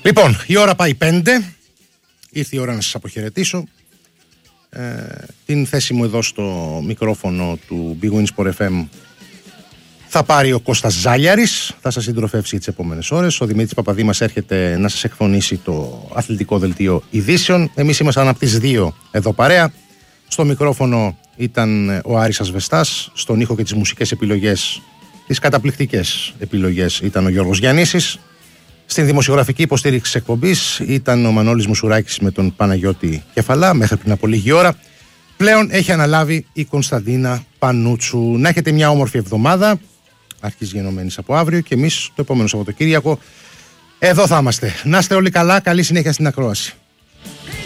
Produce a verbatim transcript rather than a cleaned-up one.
Λοιπόν, η ώρα πάει πέντε. Ήρθε η ώρα να σας αποχαιρετήσω. Ε, την θέση μου εδώ στο μικρόφωνο του Big Win Sport εφ εμ θα πάρει ο Κώστας Ζάλιαρης. Θα σας συντροφεύσει τις επόμενες ώρες. Ο Δημήτρης Παπαδήμας έρχεται να σας εκφωνήσει το αθλητικό δελτίο ειδήσεων. Εμείς ήμασταν από τις δύο εδώ παρέα. Στο μικρόφωνο ήταν ο Άρης Ασβεστάς. Στον ήχο και τις μουσικές επιλογές, τις καταπληκτικές επιλογές, ήταν ο Γιώργος Γιαννήσης. Στην δημοσιογραφική υποστήριξη της εκπομπής ήταν ο Μανώλης Μουσουράκης με τον Παναγιώτη Κεφαλά μέχρι πριν από λίγη ώρα. Πλέον έχει αναλάβει η Κωνσταντίνα Πανούτσου. Να έχετε μια όμορφη εβδομάδα, αρχής γενομένης από αύριο, και εμείς το επόμενο Σαββατοκύριακο εδώ θα είμαστε. Να είστε όλοι καλά, καλή συνέχεια στην ακρόαση.